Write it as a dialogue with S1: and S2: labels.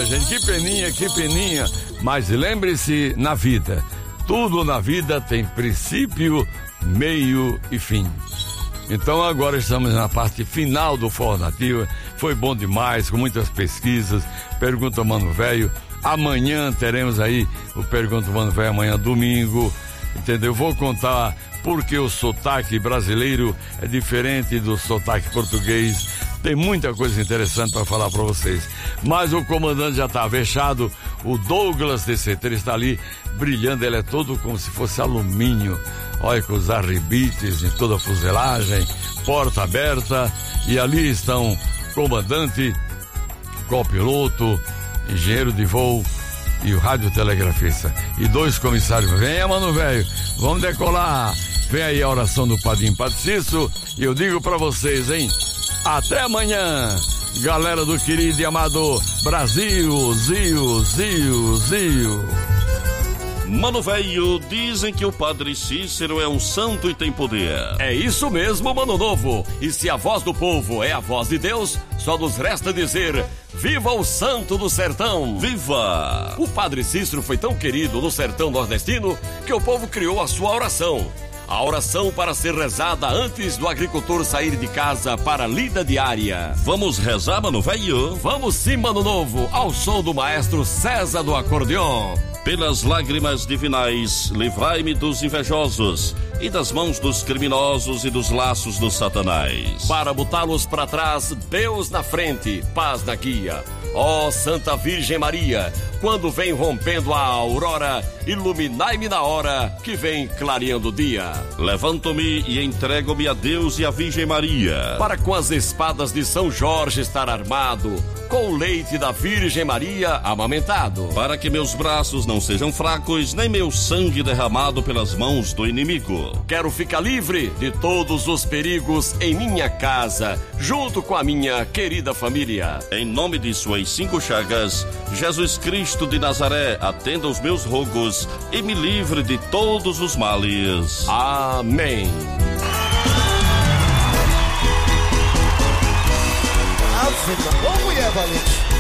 S1: minha gente, que peninha, que peninha. Mas lembre-se, na vida, tudo na vida tem princípio, meio e fim. Então agora estamos na parte final do Forró Nativa. Foi bom demais, com muitas pesquisas. Pergunta Mano Velho. Amanhã teremos aí o Pergunta Mano Velho, amanhã domingo. Entendeu? Vou contar porque o sotaque brasileiro é diferente do sotaque português. Tem muita coisa interessante para falar para vocês. Mas o comandante já está fechado. O Douglas TC3 está ali brilhando. Ele é todo como se fosse alumínio. Olha, com os arrebites em toda a fuselagem, porta aberta. E ali estão comandante, copiloto, engenheiro de voo e o radiotelegrafista. E 2 comissários. Venha, Mano Velho, vamos decolar. Vem aí a oração do Padrinho Padre Cícero. E eu digo pra vocês, hein? Até amanhã, galera do querido e amado Brasil. Zio.
S2: Mano Velho, dizem que o Padre Cícero é um santo e tem poder.
S3: É isso mesmo, Mano Novo. E se a voz do povo é a voz de Deus, só nos resta dizer: viva o santo do sertão!
S2: Viva!
S3: O Padre Cícero foi tão querido no sertão nordestino que o povo criou a sua oração. A oração para ser rezada antes do agricultor sair de casa para a lida diária.
S2: Vamos rezar, Mano Velho?
S3: Vamos sim, Mano Novo, ao som do maestro César do acordeon.
S2: Pelas lágrimas divinais, livrai-me dos invejosos e das mãos dos criminosos e dos laços do Satanás.
S3: Para botá-los para trás, Deus na frente, paz na guia. Ó Santa Virgem Maria, quando vem rompendo a aurora, iluminai-me na hora que vem clareando o dia.
S2: Levanto-me e entrego-me a Deus e a Virgem Maria,
S3: para com as espadas de São Jorge estar armado, com o leite da Virgem Maria amamentado,
S2: para que meus braços não sejam fracos, nem meu sangue derramado pelas mãos do inimigo.
S3: Quero ficar livre de todos os perigos em minha casa, junto com a minha querida família.
S2: Em nome de suas 5 chagas, Jesus Cristo de Nazaré, atenda os meus rogos e me livre de todos os males.
S3: Amém.
S4: Ô, mulher valente.